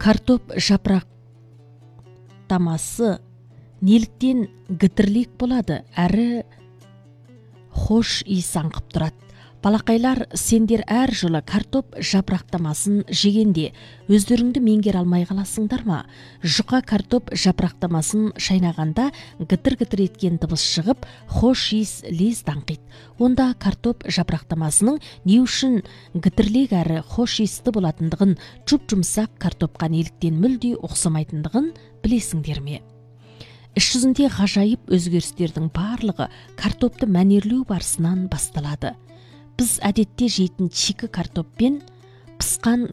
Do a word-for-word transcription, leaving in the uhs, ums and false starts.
картоп жапырақтамасы неліктен гітірлек болады, әрі хош иіс аңқып тұрады. Балақайлар, сендер әр жылы картоп жапырақтамасын жегенде өздеріңді меңгер алмай қаласыңдар ма? Жұқа картоп жапырақтамасын шайнағанда гітір-гітір еткен дыбыс шығып, хош иіс лез даңқиды. Онда картоп жапырақтамасының не үшін гітірлек әрі хош иісті болатындығын, жұп-жұмсақ картопқа неліктен мүлде ұқсамайтындығын білесіңдер ме? Іс жүзінде ғажайып өзгерістердің барлығы картопты мәнерлеу барысынан басталады. Біз әдетте жейтін чикі картоппен пысқан